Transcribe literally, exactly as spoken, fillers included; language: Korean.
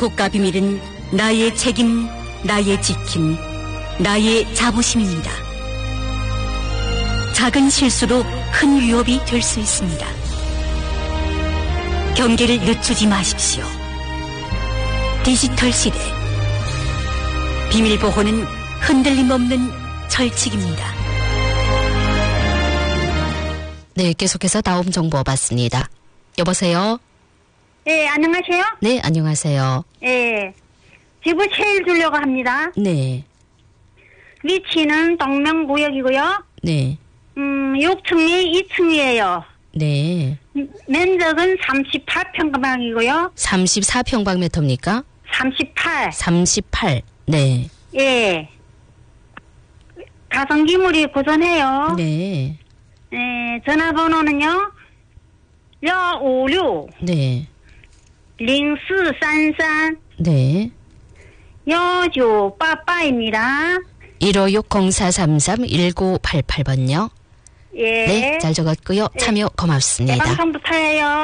국가 비밀은 나의 책임, 나의 지킴, 나의 자부심입니다. 작은 실수도 큰 위협이 될 수 있습니다. 경계를 늦추지 마십시오. 디지털 시대. 비밀 보호는 흔들림 없는 철칙입니다. 네, 계속해서 다음 정보 받습니다. 여보세요? 예, 안녕하세요? 네, 안녕하세요. 예, 집을 세일 주려고 합니다. 네. 위치는 동명구역이고요. 네. 음, 육 층에 이 층이에요. 네. 면적은 삼십팔 평방이고요. 삼십사 평방미터입니까? 삼십팔. 삼십팔. 네. 예. 가성기물이 고전해요. 네. 예, 전화번호는요. 일오육. 네. 零四三三. 네. 일구팔팔입니다. 일오육 공사삼삼 일구팔팔 번요. 예. 네, 잘 적었고요. 참여 고맙습니다. 네, 방송부터 해요.